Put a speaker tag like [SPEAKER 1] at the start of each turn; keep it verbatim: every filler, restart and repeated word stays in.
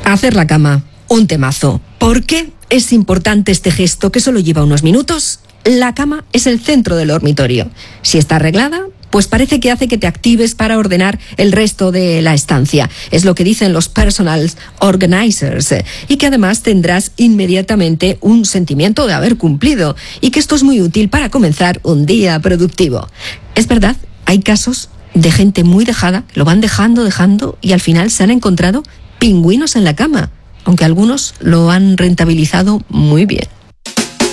[SPEAKER 1] Hacer la cama, un temazo. ¿Por qué es importante este gesto que solo lleva unos minutos? La cama es el centro del dormitorio. Si está arreglada, pues parece que hace que te actives para ordenar el resto de la estancia. Es lo que dicen los personal organizers. Y que además tendrás inmediatamente un sentimiento de haber cumplido. Y que esto es muy útil para comenzar un día productivo. Es verdad, hay casos de gente muy dejada, lo van dejando, dejando, y al final se han encontrado pingüinos en la cama. Aunque algunos lo han rentabilizado muy bien.